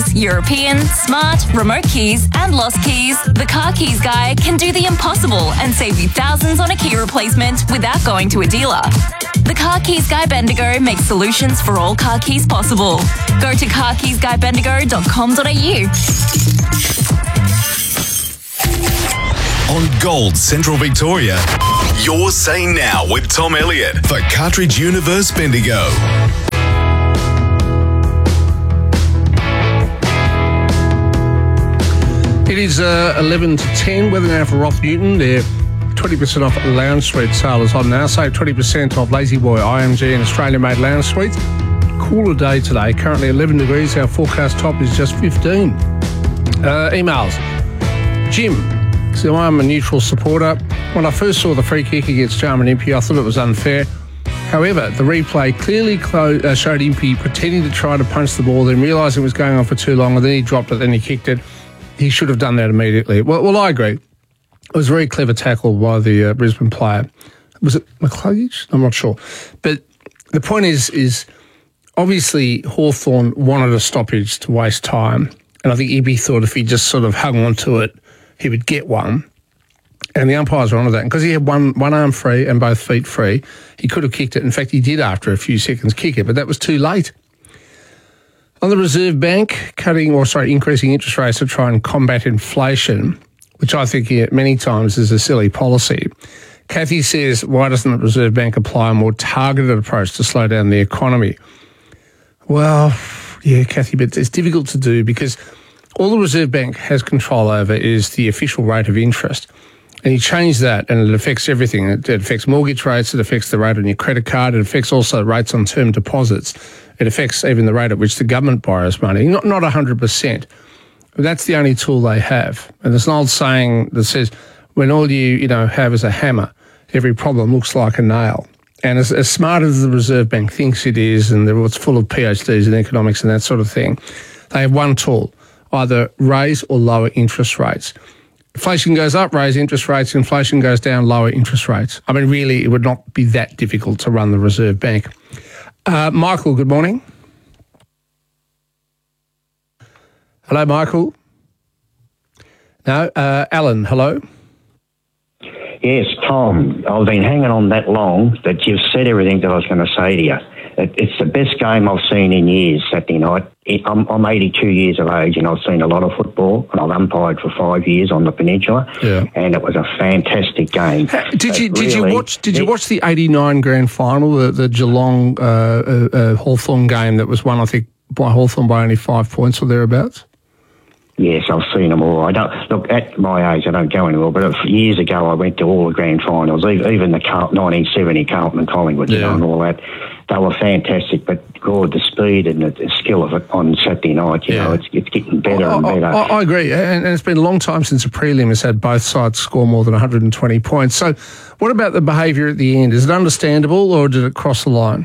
keys, European, smart, remote keys, and lost keys, the Car Keys guy can do the impossible and save you thousands on a key replacement without going to a dealer. The Car Keys guy Bendigo makes solutions for all car keys possible. Go to carkeysguybendigo.com.au. On Gold Central Victoria, you're saying now with Tom Elliott for Cartridge Universe Bendigo. It is 11 to 10. Weather now for Roth Newton. They're 20% off lounge suite sale is on now. Save 20% off Lazy Boy, IMG and Australian-made lounge suites. Cooler day today. Currently 11 degrees. Our forecast top is just 15. Emails. Jim. So I'm a neutral supporter. When I first saw the free kick against Jarman Impey, I thought it was unfair. However, the replay clearly showed Impey pretending to try to punch the ball, then realised it was going on for too long, and then he dropped it, then he kicked it. He should have done that immediately. Well, I agree. It was a very clever tackle by the Brisbane player. Was it McCluggage? I'm not sure. But the point is obviously Hawthorn wanted a stoppage to waste time, and I think Impey thought if he just sort of hung on to it, he would get one. And the umpires were onto that. And because he had one arm free and both feet free, he could have kicked it. In fact, he did after a few seconds kick it, but that was too late. On the Reserve Bank, increasing interest rates to try and combat inflation, which I think many times is a silly policy. Kathy says, why doesn't the Reserve Bank apply a more targeted approach to slow down the economy? Well, yeah, Kathy, but it's difficult to do because all the Reserve Bank has control over is the official rate of interest. And you change that and it affects everything. It affects mortgage rates, it affects the rate on your credit card, it affects also rates on term deposits. It affects even the rate at which the government borrows money. Not 100%. But that's the only tool they have. And there's an old saying that says, when all you have is a hammer, every problem looks like a nail. And as smart as the Reserve Bank thinks it is, and it's full of PhDs in economics and that sort of thing, they have one tool. Either raise or lower interest rates. Inflation goes up, raise interest rates. Inflation goes down, lower interest rates. I mean, really, it would not be that difficult to run the Reserve Bank. Michael, good morning. Hello, Michael. No, Alan, hello. Yes, Tom, I've been hanging on that long that you've said everything that I was going to say to you. It's the best game I've seen in years, Saturday night. I'm 82 years of age and I've seen a lot of football and I've umpired for 5 years on the peninsula, and it was a fantastic game. Did you watch the 89 grand final, the Geelong Hawthorn game that was won, I think, by Hawthorn by only 5 points or thereabouts? Yes, I've seen them all. Look, at my age, I don't go anywhere, but years ago I went to all the grand finals, even the 1970 Carlton and Collingwood, and all that. They were fantastic, but God, the speed and the skill of it on Saturday night, it's getting better and better. I agree, and it's been a long time since a prelim has had both sides score more than 120 points. So what about the behaviour at the end? Is it understandable or did it cross the line?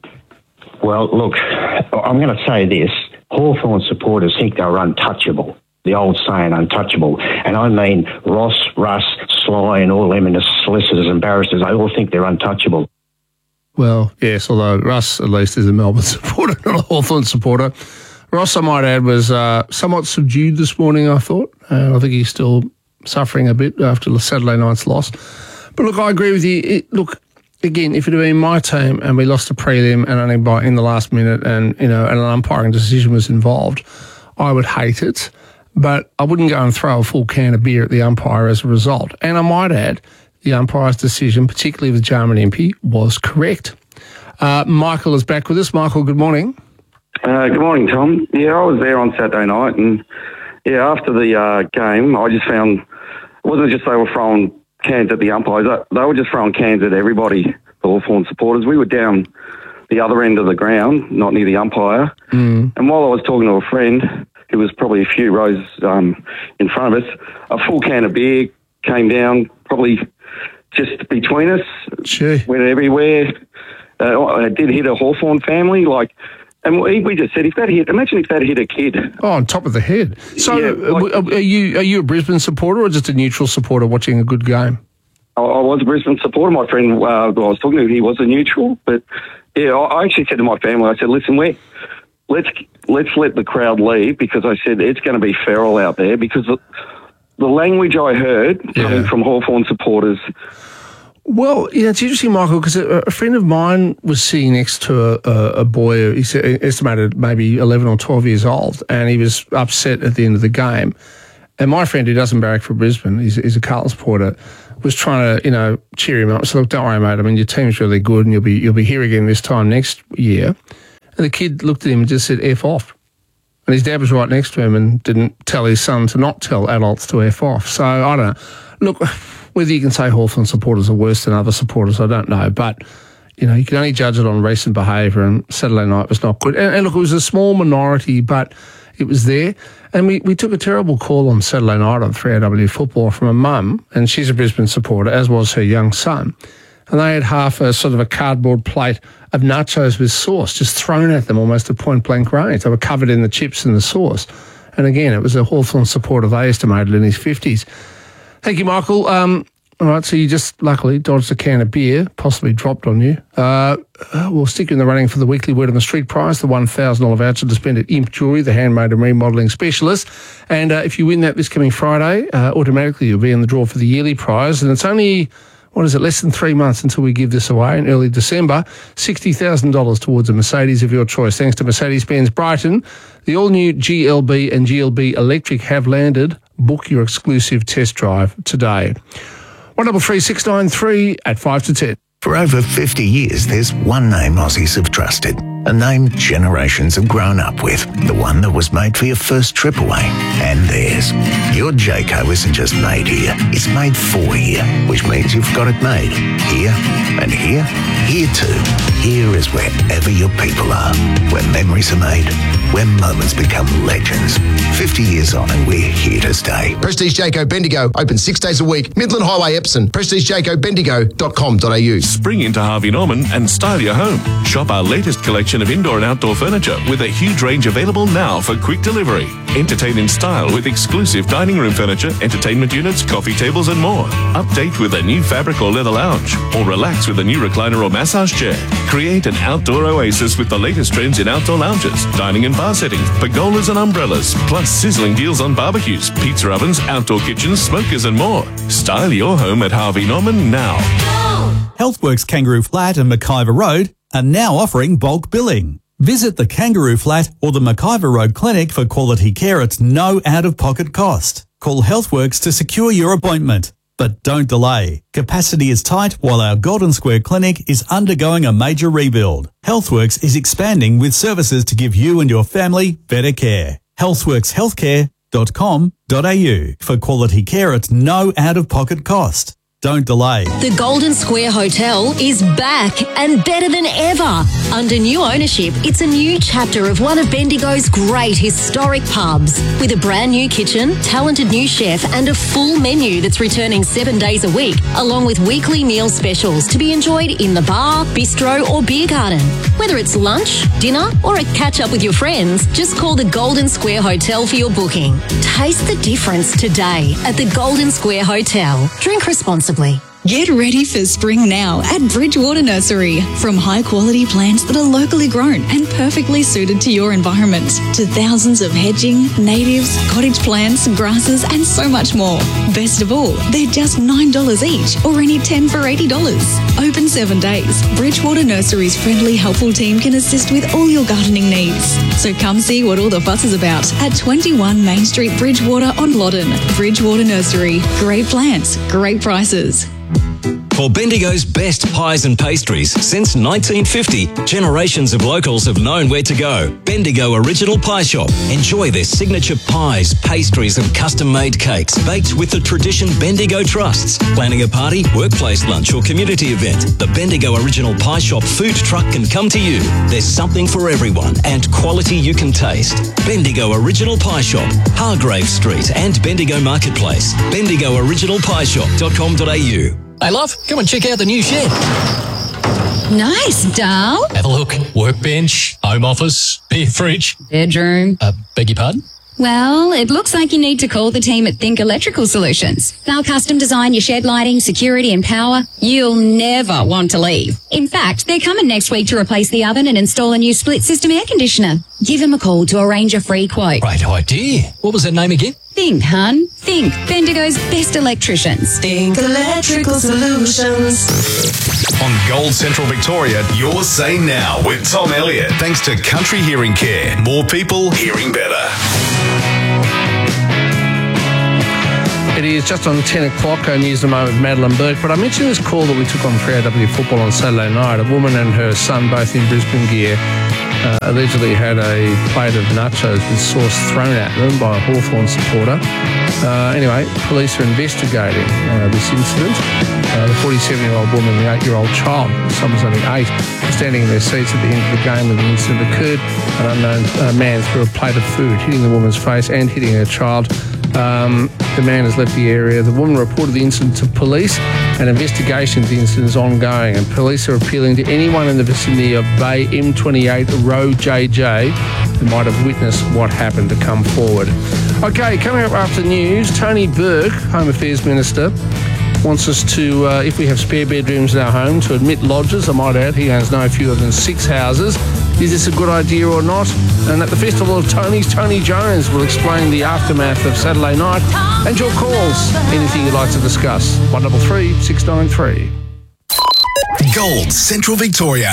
Well, look, I'm going to say this. Hawthorn supporters think they're untouchable. The old saying, untouchable. And I mean Ross, Russ, Sly and all them and the solicitors and barristers, they all think they're untouchable. Well, yes, although Russ at least is a Melbourne supporter, not a Hawthorn supporter. Ross, I might add, was somewhat subdued this morning, I thought. I think he's still suffering a bit after the Saturday night's loss. But look, I agree with you. Again, if it had been my team and we lost a prelim and only in the last minute and an umpiring decision was involved, I would hate it. But I wouldn't go and throw a full can of beer at the umpire as a result. And I might add, the umpire's decision, particularly with Jarman Impey, was correct. Michael is back with us. Michael, good morning. Good morning, Tom. Yeah, I was there on Saturday night, and after the game, I just found it wasn't just they were throwing cans at the umpires; they were just throwing cans at everybody. The Hawthorn supporters. We were down the other end of the ground, not near the umpire. And while I was talking to a friend who was probably a few rows in front of us, a full can of beer came down, probably just between us. Gee. Went everywhere. It did hit a Hawthorn family, and we just said, imagine if that hit a kid. Oh, on top of the head. So are you a Brisbane supporter or just a neutral supporter watching a good game? I was a Brisbane supporter. My friend who I was talking to, he was a neutral. But, I actually said to my family, I said, listen, let's let the crowd leave, because I said it's going to be feral out there, because the language I heard coming from Hawthorn supporters. Well, yeah, it's interesting, Michael, because a friend of mine was sitting next to a boy, he's estimated maybe 11 or 12 years old, and he was upset at the end of the game. And my friend, who doesn't barrack for Brisbane, he's a Carlton supporter, was trying to, cheer him up. So, look, don't worry, mate. I mean, your team's really good, and you'll be here again this time next year. And the kid looked at him and just said, F off. And his dad was right next to him and didn't tell his son to not tell adults to F off. So, I don't know. Look, whether you can say Hawthorn supporters are worse than other supporters, I don't know. But, you can only judge it on recent behaviour, and Saturday night was not good. And look, it was a small minority, but it was there. And we took a terrible call on Saturday night on 3AW Football from a mum, and she's a Brisbane supporter, as was her young son. And they had half a sort of a cardboard plate of nachos with sauce just thrown at them almost at point-blank range. They were covered in the chips and the sauce. And again, it was a Hawthorn supporter they estimated in his 50s. Thank you, Michael. All right, so you just luckily dodged a can of beer, possibly dropped on you. We'll stick you in the running for the weekly Word on the Street prize, the $1,000 voucher to spend at Imp Jewellery, the handmade and remodelling specialist. And if you win that this coming Friday, automatically you'll be in the draw for the yearly prize. And it's only, less than 3 months until we give this away in early December. $60,000 towards a Mercedes of your choice. Thanks to Mercedes-Benz Brighton. The all-new GLB and GLB Electric have landed. Book your exclusive test drive today. 133693 at 5 to 10. For over 50 years, there's one name Aussies have trusted, a name generations have grown up with, the one that was made for your first trip away, and theirs. Your Jayco isn't just made here, it's made for here, which means you've got it made here and here, here too. Here is wherever your people are, where memories are made, where moments become legends. 50 years on and we're here to stay. Prestige Jayco Bendigo, open 6 days a week. Midland Highway, Epsom. PrestigeJaycoBendigo.com.au. Spring into Harvey Norman and style your home. Shop our latest collection of indoor and outdoor furniture with a huge range available now for quick delivery. Entertain in style with exclusive dining room furniture, entertainment units, coffee tables and more. Update with a new fabric or leather lounge, or relax with a new recliner or massage chair. Create an outdoor oasis with the latest trends in outdoor lounges, dining and bar settings, pergolas and umbrellas, plus sizzling deals on barbecues, pizza ovens, outdoor kitchens, smokers and more. Style your home at Harvey Norman now. Healthworks Kangaroo Flat and McIver Road are now offering bulk billing. Visit the Kangaroo Flat or the McIver Road Clinic for quality care at no out-of-pocket cost. Call Healthworks to secure your appointment. But don't delay. Capacity is tight while our Golden Square Clinic is undergoing a major rebuild. Healthworks is expanding with services to give you and your family better care. healthworkshealthcare.com.au for quality care at no out-of-pocket cost. Don't delay. The Golden Square Hotel is back and better than ever. Under new ownership, it's a new chapter of one of Bendigo's great historic pubs. With a brand new kitchen, talented new chef and a full menu that's returning 7 days a week, along with weekly meal specials to be enjoyed in the bar, bistro or beer garden. Whether it's lunch, dinner or a catch-up with your friends, just call the Golden Square Hotel for your booking. Taste the difference today at the Golden Square Hotel. Drink responsibly. Get ready for spring now at Bridgewater Nursery. From high-quality plants that are locally grown and perfectly suited to your environment, to thousands of hedging, natives, cottage plants, grasses and so much more. Best of all, they're just $9 each or any 10 for $80. Open 7 days. Bridgewater Nursery's friendly, helpful team can assist with all your gardening needs. So come see what all the fuss is about at 21 Main Street, Bridgewater on Loddon. Bridgewater Nursery. Great plants, great prices. For Bendigo's best pies and pastries since 1950, generations of locals have known where to go. Bendigo Original Pie Shop. Enjoy their signature pies, pastries and custom-made cakes baked with the tradition Bendigo trusts. Planning a party, workplace lunch or community event, the Bendigo Original Pie Shop food truck can come to you. There's something for everyone and quality you can taste. Bendigo Original Pie Shop, Hargrave Street and Bendigo Marketplace. BendigoOriginalPieShop.com.au. Hey, love, come and check out the new shed. Nice, Dal. Have a look. Workbench, home office, beer fridge. Bedroom. Beg your pardon? Well, it looks like you need to call the team at Think Electrical Solutions. They'll custom design your shed lighting, security and power. You'll never want to leave. In fact, they're coming next week to replace the oven and install a new split system air conditioner. Give them a call to arrange a free quote. Great idea. What was that name again? Think, hun. Think. Bendigo's best electricians. Think Electrical Solutions. On Gold Central Victoria, your say now with Tom Elliott. Thanks to Country Hearing Care. More people hearing better. It is just on 10 o'clock, news in a moment with Madeline Burke. But I mentioned this call that we took on 3AW Football on Saturday night. A woman and her son, both in Brisbane gear, allegedly had a plate of nachos with sauce thrown at them by a Hawthorn supporter. Anyway, police are investigating this incident. The 47-year-old woman and the 8-year-old child, someone's only 8, were standing in their seats at the end of the game when the incident occurred. An unknown man threw a plate of food, hitting the woman's face and hitting her child. The man has left the area. The woman reported the incident to police. An investigation of the incident is ongoing, and police are appealing to anyone in the vicinity of Bay M28 Road JJ who might have witnessed what happened to come forward. Okay, coming up after news, Tony Burke, Home Affairs Minister, wants us to, if we have spare bedrooms in our home, to admit lodgers. I might add, he owns no fewer than 6 houses. Is this a good idea or not? And at the Festival of Tony's, Tony Jones will explain the aftermath of Saturday night. And your calls, anything you'd like to discuss. 133 693. Gold Central Victoria.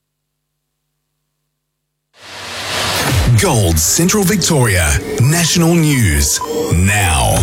Gold Central Victoria. National News. Now.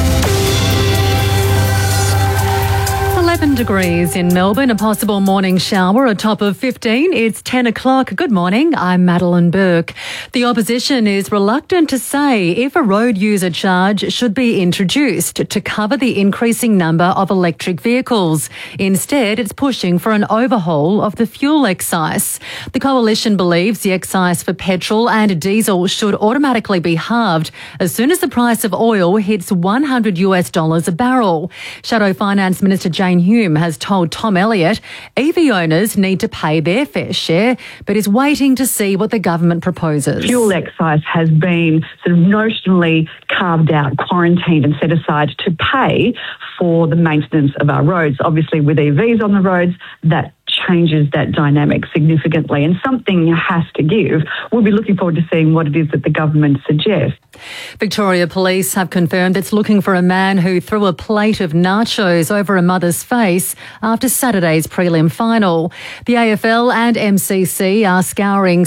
11 degrees in Melbourne, a possible morning shower, a top of 15. It's 10 o'clock. Good morning, I'm Madeline Burke. The opposition is reluctant to say if a road user charge should be introduced to cover the increasing number of electric vehicles. Instead, it's pushing for an overhaul of the fuel excise. The coalition believes the excise for petrol and diesel should automatically be halved as soon as the price of oil hits $100 a barrel. Shadow Finance Minister Jane Hume has told Tom Elliott EV owners need to pay their fair share, but is waiting to see what the government proposes. Fuel excise has been sort of notionally carved out, quarantined and set aside to pay for the maintenance of our roads. Obviously, with EVs on the roads, that changes that dynamic significantly, and something has to give. We'll be looking forward to seeing what it is that the government suggests. Victoria Police have confirmed it's looking for a man who threw a plate of nachos over a mother's face after Saturday's prelim final. The AFL and MCC are scouring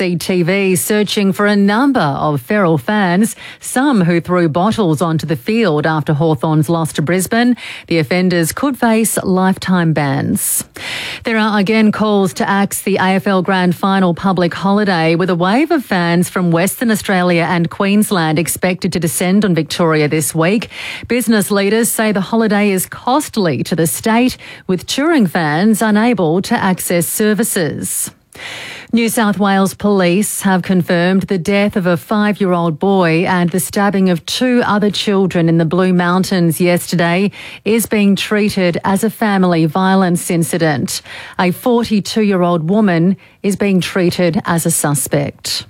CCTV, searching for a number of feral fans, some who threw bottles onto the field after Hawthorn's loss to Brisbane. The offenders could face lifetime bans. There are again calls to axe the AFL Grand Final public holiday, with a wave of fans from Western Australia and Queensland expected to descend on Victoria this week. Business leaders say the holiday is costly to the state, with touring fans unable to access services. New South Wales Police have confirmed the death of a 5-year-old boy and the stabbing of 2 other children in the Blue Mountains yesterday is being treated as a family violence incident. A 42-year-old woman is being treated as a suspect.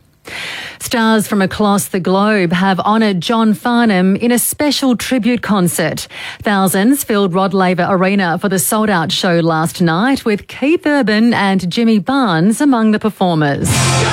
Stars from across the globe have honoured John Farnham in a special tribute concert. Thousands filled Rod Laver Arena for the sold-out show last night, with Keith Urban and Jimmy Barnes among the performers.